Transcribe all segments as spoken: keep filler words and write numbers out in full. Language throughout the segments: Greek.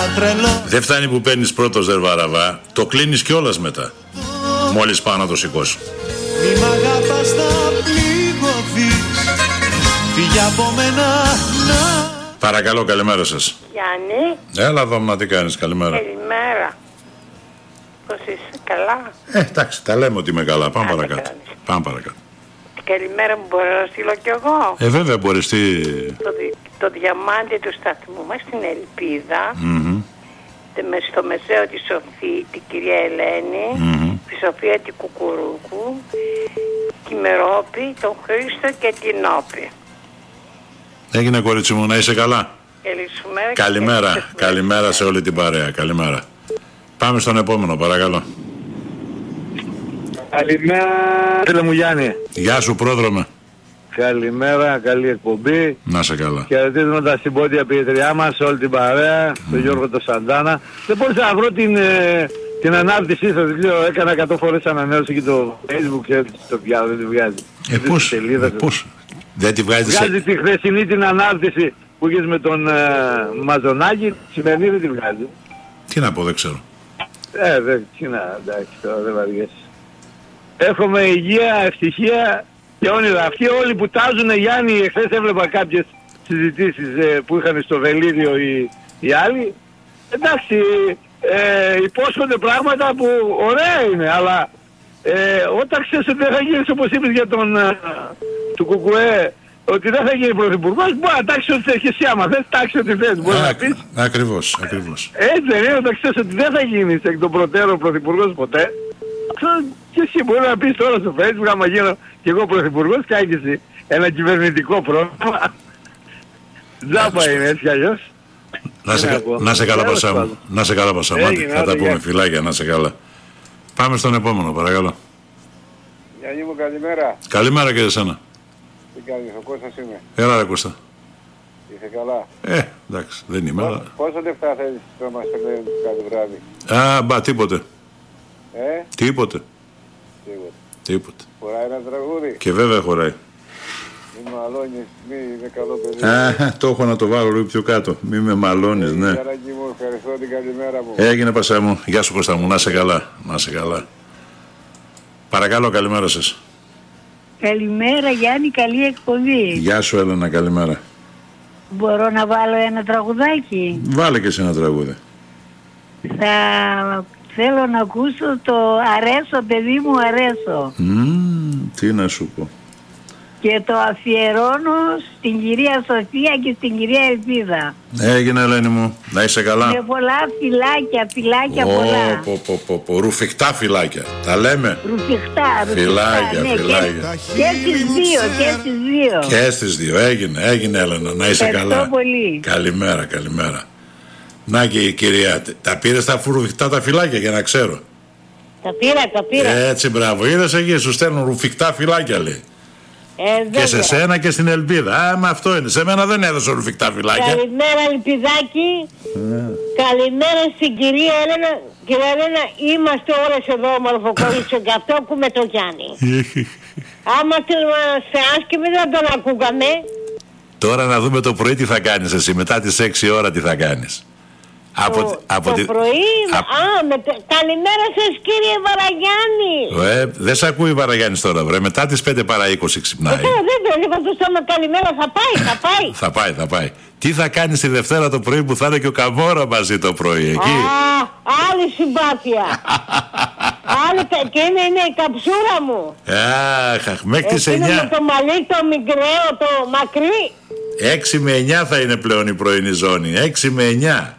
τρελό. Δεν φτάνει που παίρνεις πρώτος δε Βαραβά, το κλείνεις κιόλας μετά. Μόλις πάνω το σηκώσει. Μη μ' αγαπάς θα πληγωθείς. Φύγε από μένα να. Παρακαλώ, καλημέρα σας. Γιάννη. Έλα εδώ, να τι κάνεις, καλημέρα. Καλημέρα. Πώς είσαι, καλά? Ε, εντάξει, τα λέμε ότι είμαι καλά. Πάμε παρακάτω. Πάμε παρακάτω. Καλημέρα μου μπορώ να στείλω κι εγώ. Ε, βέβαια μπορείς. Τι... Το, το διαμάντι του σταθμού μας στην Ελπίδα. Mm-hmm. Με στο Μεσαίο τη Σοφή, την κυρία Ελένη, mm-hmm. τη Σοφία την Κουκουρούκου, τη Μερόπη, τον Χρήστο και την Όπη. Έγινε, κορίτσι μου, να είσαι καλά. Καλησπέρα. Καλημέρα, και καλημέρα σε όλη την παρέα. Καλημέρα. Πάμε στον επόμενο, παρακαλώ. Καλημέρα, φίλε μου Γιάννη. Γεια σου, πρόδρομε. Καλημέρα, καλή εκπομπή. Να σε καλά. Χαιρετίζουμε τα συμπότια ποιητριά μας, όλη την παρέα, mm. τον Γιώργο τον Σαντάνα. Δεν μπορούσα να βρω την, ε, την ανάρτησή σας, δεν ξέρω, έκανα εκατό φορές ανανέωση και το Facebook και το πιάνω, δεν τη βγάζει. Ε, πώς, ε, πώς, δεν τη βγάζει. Βγάζει σε... τη χθεσινή την ανάρτηση που είχες με τον ε, Μαζονάκη, τη σημερινή δεν τη βγάζει. Τι να πω, δεν ξέρω. Ε, δεν, τι να, εντάξει, τώρα δεν βαριέσαι. Εύχομαι υγεία, ευτυχία και όνειρα. Αυτοί όλοι που τάζουνε, Γιάννη, εχθές έβλεπα κάποιες συζητήσεις ε, που είχαν στο Βελίδιο οι, οι άλλοι. Εντάξει, ε, υπόσχονται πράγματα που ωραία είναι, αλλά ε, όταν ξέρεις ότι δεν θα γίνεις, όπως είπες για τον ε, του Κουκουέ, ότι δεν θα γίνει πρωθυπουργός, μπορεί να τάξεις ό,τι θες και εσύ, άμα θες τάξεις ό,τι θες. Μπορεί να πεις. Ακριβώς, ακριβώς. Έτσι δεν είναι, όταν ξέρεις ότι δεν θα γίνεις εκ των προτέρων πρωθυπουργός ποτέ. Και εσύ μπορεί να πεις τώρα στο Facebook, άμα γίνω και εγώ πρωθυπουργός, κάνει και εσύ ένα κυβερνητικό πρόγραμμα. Τζάμπα είναι έτσι κι αλλιώς. Να σε, να σε καλά Πασά μου. Να σε καλά Πασά μου. Θα τα πούμε φιλάκια, να σε καλά. Πάμε στον επόμενο, παρακαλώ. Γιάννη μου, καλημέρα. Καλημέρα και εσένα. Τι κάνεις, ο Κώστας είμαι. Έλα ρε Κώστα. Είσαι καλά? Ε, εντάξει, δεν είμαι. Πόσο, πόσο λεφτά θέλεις να μας φέρνει κάθε βράδυ? Α, μπα, τίποτε. Ε? Τίποτε. Τίποτε. Τίποτε. Χωράει ένα τραγούδι? Και βέβαια χωράει. Μη μαλώνεις, μη είναι καλό παιδί. Α, το έχω να το βάλω λίγο πιο κάτω. Μη με μαλώνεις, ναι. Γιάννη μου, ευχαριστώ την καλημέρα μου. Έγινε Πασά μου. Γεια σου Κώστα μου, να σε καλά. Να σε καλά. Παρακαλώ, καλημέρα σας. Καλημέρα Γιάννη, καλή εκπομπή. Γεια σου Έλενα, καλημέρα. Μπορώ να βάλω ένα τραγουδάκι? Βάλε και εσύ ένα τραγούδι. Θα θέλω να ακούσω το αρέσω παιδί μου, αρέσω. Mm, τι να σου πω. Και το αφιερώνω στην κυρία Σοφία και στην κυρία Ελπίδα. Έγινε Ελένη μου, να είσαι καλά. Με πολλά φυλάκια, φυλάκια oh, πολλά. Πο, πο, πο, πο, ρουφιχτά φυλάκια, τα λέμε. Ρουφιχτά, ρουφιχτά. Φυλάκια, ναι, φυλάκια. Και, και στις δύο, και στις δύο. Και στις δύο, έγινε, έγινε Έλενα, να είσαι Ευχαριστώ καλά. πολύ. Καλημέρα, καλημέρα. Να και η κυρία, τα πήρες τα ρουφιχτά τα φυλάκια για να ξέρω. Τα πήρα, τα πήρα. Έτσι, μπράβο, είδες εκεί, σου στέλνουν ρουφιχτά φυλάκια λέει. Ε, και σε σένα και στην Ελπίδα. Α, μα αυτό είναι. Σε μένα δεν έδωσε ρουφιχτά φυλάκια. Καλημέρα Ελπιδάκη. Yeah. Καλημέρα στην κυρία Έλενα. Κυρία Έλενα, είμαστε όλες εδώ μορφοκόριτσο και αυτό ακούμε το Γιάννη. Άμα είμαστε άσχημοι δεν τον ακούγαμε. Τώρα να δούμε το πρωί τι θα κάνεις εσύ. Μετά τις έξι ώρα τι θα κάνεις. Το, από, από το τη... πρωί, Α, α, με, καλημέρα σας κύριε Βαραγιάννη. Ε, δεν σ' ακούει Βαραγιάννης τώρα βρε, μετά τις πέντε παρά είκοσι ξυπνάει. Ε, δεν το είπα το στόμα καλημέρα, θα πάει, θα πάει. Θα πάει, θα πάει. Τι θα κάνεις τη Δευτέρα το πρωί που θα είναι και ο Καμόρα μαζί το πρωί εκεί? Α, άλλη συμπάθεια. Άλλη, και είναι, είναι η καψούρα μου. Αχ, μέχρι τις εννιά. Είναι με το μαλλί, το μικρό, το μακρύ. Έξι με εννιά θα είναι πλέον η πρωινή ζώνη, έξι με εννιά.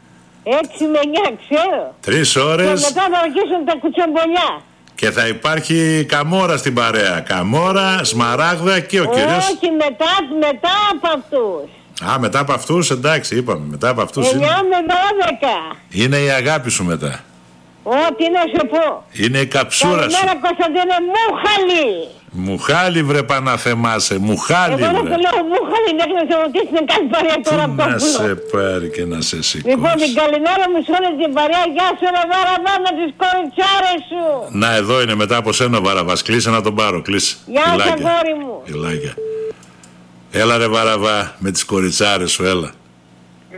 Έξι με εννιά, ξέρω. Τρεις ώρες. Και μετά θα αρχίσουν τα κουτσομπολιά. Και θα υπάρχει Καμόρα στην παρέα. Καμόρα, Σμαράγδα και ο κύριος. Όχι, μετά, μετά από αυτούς. Α, μετά από αυτούς, εντάξει, είπαμε. Μετά από αυτούς εννιά είναι. με δώδεκα. Είναι η αγάπη σου μετά. Ό,τι να σου πω. Είναι η καψούρα καλημέρα, σου. Καλημέρα Κωνσταντίνε, Μούχαλη. Μουχάλι βρε Παναθεμάσαι, Μουχάλι βρε. Εγώ να το λέω Μούχαλη μέχρι να σε ρωτήσει να κάνει παρέα τώρα από το να σε πάρει και να σε σηκώσει. Λοιπόν, την καλημέρα μου σε όλη την παρέα. Γεια σου ρε Βαραβά με τις κοριτσάρες σου. Να εδώ είναι μετά από σένα ο Βαραβάς. Κλείσε να τον πάρω, κλείσε. Γεια σου αγόρι μου. Φιλάκια. Έλα ρε Βαραβά με τις κοριτσάρες σου, έλα. Λοιπόν, μ'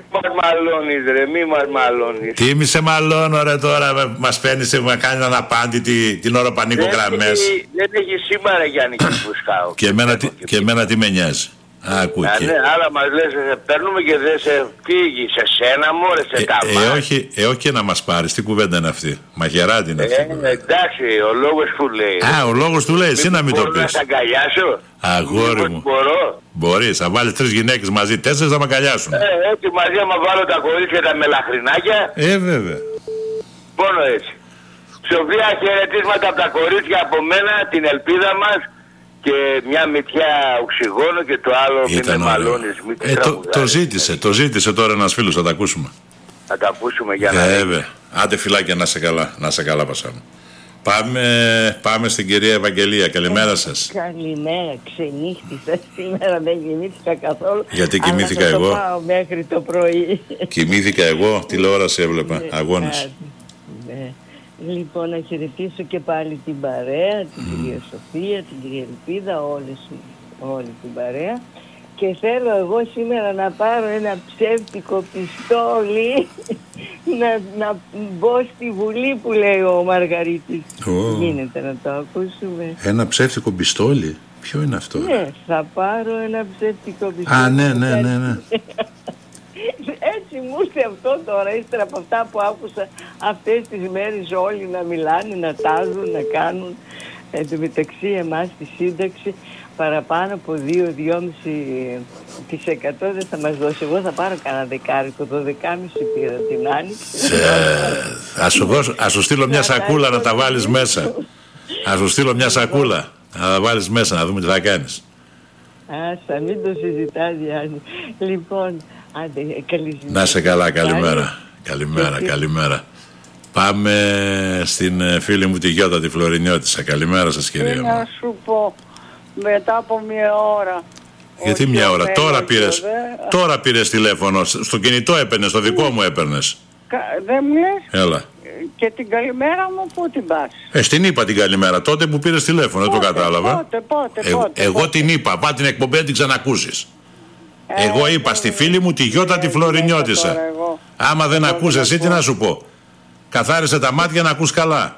μαλώνεις ρε, μη μας μαλώνεις. Τι μη σε μαλώνω ρε τώρα, μας παίρνεις και μου κάνει αναπάντητη την ώρα που ανοίγω γραμμές. Δεν έχει σήμερα Γιάννη και Φουσκάου. Και εμένα, τι, και εμένα τι με νοιάζει. Άκου και... Ναι, άλλα μας λες, σε παίρνουμε και δεν σε φύγει, σε σένα μωρέ, σε ε, τα ε, ε, όχι, ε, όχι να μας πάρεις, τι κουβέντα είναι αυτή. Μαχαιράτη είναι αυτή. Ε, εντάξει, ο λόγος που λέει. Α, ο λόγος του λέει, εσύ να μην το πεις. Μπορώ να σ' αγκαλιάσω. Αγόρι μου. Μπορώ. Μπορείς, θα βάλεις τρεις γυναίκες μαζί, τέσσερις θα με αγκαλιάσουν. Ε, έτσι μαζί άμα βάλω τα κορίτσια τα μελαχρινάκια. Ε, βέβαια. Μόνο έτσι. Σοφία, χαιρετίσματα από τα κορίτσια από μένα, την ελπίδα μας. Και μια μυτιά οξυγόνο και το άλλο μην με μαλώνεις. Ε, το, το ζήτησε, το ζήτησε τώρα ένας φίλος, θα τα ακούσουμε. Θα τα ακούσουμε για να... Βέβαια. Άντε φυλάκια, να σε καλά, να σε καλά Πασά μου. Πάμε, πάμε στην κυρία Ευαγγελία, καλημέρα σας. Καλημέρα, ξενύχτησα σήμερα, δεν κοιμήθηκα καθόλου. Γιατί κοιμήθηκα αλλά εγώ. Θα το πάω μέχρι το πρωί. Κοιμήθηκα εγώ, τηλεόραση έβλεπα, αγώνες. Ναι. Λοιπόν, να χαιρετήσω και πάλι την παρέα, την mm. κυρία Σοφία, την κυρία Ελπίδα, όλες, όλη την παρέα. Και θέλω εγώ σήμερα να πάρω ένα ψεύτικο πιστόλι να, να μπω στη Βουλή που λέει ο Μαργαρίτης. Oh. Γίνεται να το ακούσουμε. Ένα ψεύτικο πιστόλι, ποιο είναι αυτό? Ναι, θα πάρω ένα ψεύτικο πιστόλι. Α, ναι, ναι, ναι, ναι. Έτσι μου ήρθε αυτό τώρα, ύστερα από αυτά που άκουσα αυτές τις μέρες όλοι να μιλάνε, να τάζουν, να κάνουν. Εν τω μεταξύ εμάς στη σύνταξη παραπάνω από δύο με δύο κόμμα πέντε τοις εκατό δεν θα μας δώσει. Εγώ θα πάρω κανένα δεκάρικο, το δεκάμισι πήρα την άνοιξη. Ας σου στείλω μια σακούλα να τα βάλεις μέσα. Ας σου στείλω μια σακούλα να τα βάλεις μέσα, να δούμε τι θα κάνεις. Άστα, μην το συζητάς Γιάννη. Λοιπόν, άντε, καλή να είσαι καλά, καλημέρα. Καλημέρα, καλημέρα. Πάμε στην φίλη μου τη Γιώτα, τη Φλωρινιώτισσα. Καλημέρα σας κυρία μου. Να σου πω, μετά από μια ώρα. Γιατί μια ώρα, τώρα πήρες, τώρα πήρες τηλέφωνο, στο κινητό έπαιρνες, στο δικό μου έπαιρνες. Δεν μου λες. Έλα. Και την καλημέρα μου πού την πας? Ε, στην είπα την καλημέρα, τότε που πήρες τηλέφωνο, δεν το κατάλαβα. Πότε, πότε, ε, πότε, εγώ πότε. την είπα, πά την εκπομπή να την ξανακούσεις. Ε, εγώ είπα ε, στη φίλη μου τη Γιώτα ε, τη Φλωρινιώτισσα. Άμα δεν ακούς εσύ, τι να σου πω. Καθάρισε τα μάτια να ακούς καλά.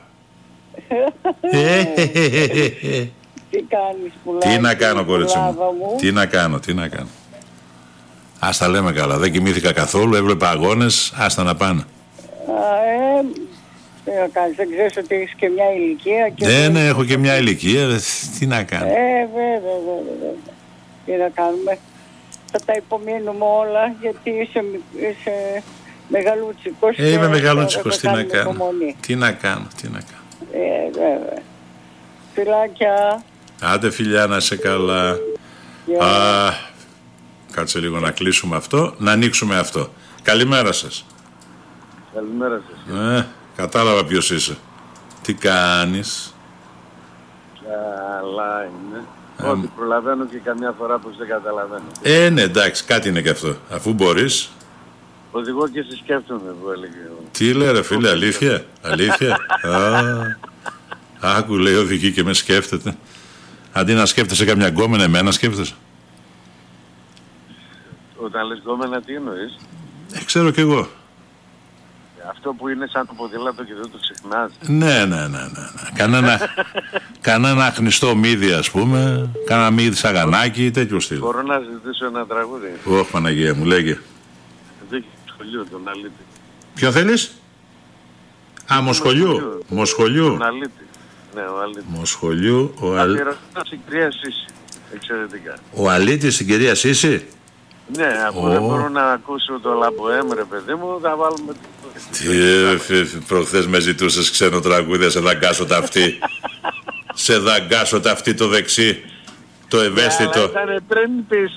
Τι κάνεις πουλάκι? Τι να κάνω κορίτσι μου. Τι να κάνω, τι να κάνω. Ας τα λέμε καλά. Δεν κοιμήθηκα καθόλου, έβλεπα αγώνες. Άστα να πάνε. Ε, τι να κάνεις, δεν ξέρεις ότι έχεις και μια ηλικία. Και ναι, ναι, έχω και μια ηλικία. Τι να κάνω. Ε, βέβαια, βέβαια. Τι να κάνουμε. Θα τα υπομείνουμε όλα γιατί είσαι, είσαι μεγαλούτσικος. Ε, είμαι μεγαλούτσικος, τι να κάνω. Υπομονή. Τι να κάνω, τι να κάνω. Ε, βέβαια. Φιλάκια. Άντε φιλιά, να είσαι καλά. Yeah. Α, κάτσε λίγο να κλείσουμε αυτό, να ανοίξουμε αυτό. Καλημέρα σας. Καλημέρα σας. Ε, κατάλαβα ποιος είσαι. Τι κάνεις? Καλά είναι. Ε, Ότι προλαβαίνω και καμιά φορά πως δεν καταλαβαίνω. Ε, ναι, εντάξει, κάτι είναι και αυτό. Αφού μπορείς. Οδηγώ και σε σκέφτομαι που έλεγε. Τι λέει ρε φίλε, αλήθεια? Αλήθεια? Α, άκου λέει οδηγεί και με σκέφτεται. Αντί να σκέφτεσαι καμιά γκόμενα, εμένα σκέφτεσαι. Όταν λες γκόμενα τι εννοείς? Ε, ξέρω κι εγώ. Αυτό που είναι σαν το ποδήλατο και δεν το ξεχνάς. Ναι, ναι, ναι, ναι, ναι. Κανένα, κανένα αχνηστό μύδι ας πούμε, κανένα μύδι σαγανάκι, τέτοιο στυλ. Μπορώ να ζητήσω ένα τραγούδι? Ωχ Παναγία μου, λέγε. Δεν έχει σχολείο, τον Αλήτη. Ποιο θέλεις? Α, Μοσχολιού. Μοσχολιού. Τον Αλήτη. Ναι, ο Αλήτης. Μοσχολιού, ο Αλήτης. στην κυρία Σύση. Εξαιρετικά. Ο Αλήτης στην κυρία Σύση. Ναι, αφού oh. δεν μπορώ να ακούσω το Λαμποέμ, ρε παιδί μου, θα βάλουμε... Τι, προχθές με ζητούσες ξένο τραγούδι, σε δαγκάσω τα αυτή. Σε δαγκάσω τα αυτή το δεξί. Το ευαίσθητο. Yeah, ήταν πριν πεις...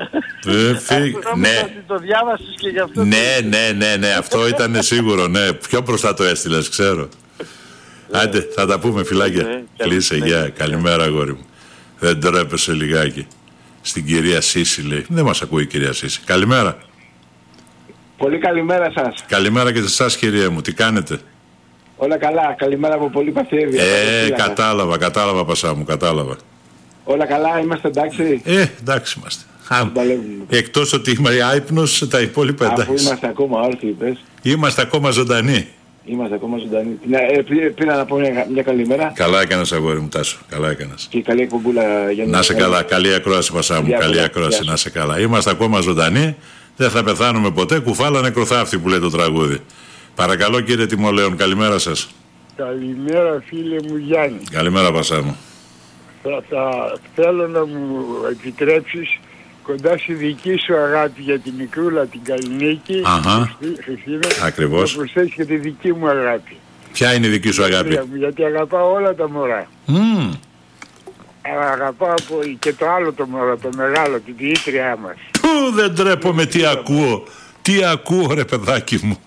Ναι. Το διάβασες και γι' αυτό... Ναι, ναι, ναι, ναι, αυτό ήταν σίγουρο, ναι. Πιο μπροστά το έστειλες, ξέρω. Άντε, θα τα πούμε φιλάκια. Κλείσε, γεια, καλημέρα αγόρι μου. Δεν τρέπεσαι λιγάκι. Στην κυρία Σύση λέει. Δεν μας ακούει η κυρία Σύση. Καλημέρα. Πολύ καλημέρα σας. Καλημέρα και σε εσάς κυρία μου. Τι κάνετε? Όλα καλά. Καλημέρα από πολύ παθιεύεια. Ε, κατάλαβα, κατάλαβα Πασά μου, κατάλαβα. Όλα καλά, είμαστε εντάξει? Ε, εντάξει είμαστε. Εκτός ότι είμαι άϊπνος, τα υπόλοιπα εντάξει. Αφού είμαστε ακόμα όρθιοι, πες. Είμαστε ακόμα ζωντανοί. Είμαστε ακόμα ζωντανοί. Ε, πήρα να πω μια, μια καλημέρα. Καλά έκανας, αγόρι μου, Τάσο. Καλά έκανας. Και καλή εκπομπούλα για να... Να σε καλά. Καλή ακρόαση, Πασά μου. Καλή ακρόαση. Να σε καλά. Είμαστε ακόμα ζωντανοί. Δεν θα πεθάνουμε ποτέ. Κουφάλα νεκροθάφτη που λέει το τραγούδι. Παρακαλώ, κύριε Τιμολέων, καλημέρα σας. Καλημέρα, φίλε μου Γιάννη. Καλημέρα, Πασά μου. Θα, θα θέλω να μου επιτρέψεις κοντά στη δική σου αγάπη για την μικρούλα την Καλλινίκη, Χριστίνα, ακριβώς, να προσθέσεις και τη δική μου αγάπη. Ποια είναι η δική σου αγάπη? Μου, γιατί αγαπάω όλα τα μωρά. Mm. Αγαπάω και το άλλο το μωρό, το μεγάλο, την ποιήτριά μας. Πού δεν τρέπομαι, τι ακούω. Τι ακούω, ρε παιδάκι μου.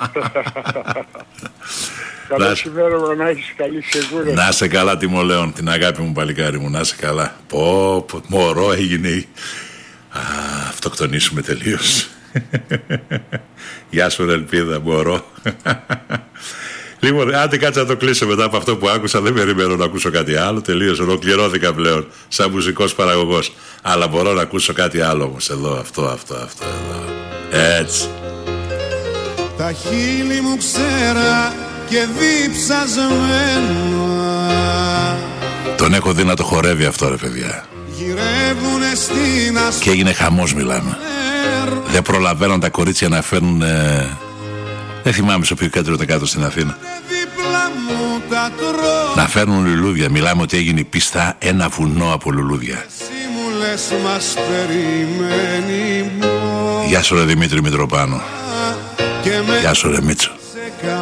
Καλό σημέρωμα, να έχεις καλή σεγούρα. Να σε καλά, Τιμολέων, την αγάπη μου παλικάρι μου, να σε καλά. Πω, πω, μωρό έγινε. Α, αυτοκτονήσουμε τελείως. Γεια σου, ρε ελπίδα, μωρό. Λοιπόν, άντε κάτσε να το κλείσω μετά από αυτό που άκουσα. Δεν περιμένω να ακούσω κάτι άλλο. Τελείως, ολοκληρώθηκα πλέον σαν μουσικός παραγωγός. Αλλά μπορώ να ακούσω κάτι άλλο όμως. Εδώ, αυτό, αυτό, αυτό, εδώ. Έτσι. Τα χείλη μου ξέρα και διψασμένα. Τον έχω δει να το χορεύει αυτό, ρε παιδιά. Γυρεύουνε στην αστρή. Και έγινε χαμός, μιλάμε. Δεν προλαβαίνουν τα κορίτσια να φέρουν. Ε... Δεν θυμάμαι σε ποιο κέντρο ήταν κάτω στην Αθήνα. Να φέρνουν λουλούδια. Μιλάμε ότι έγινε η πίστα ένα βουνό από λουλούδια. Γεια σου, ρε Δημήτρη Μητροπάνο. Γεια σου, ρε Μίτσο.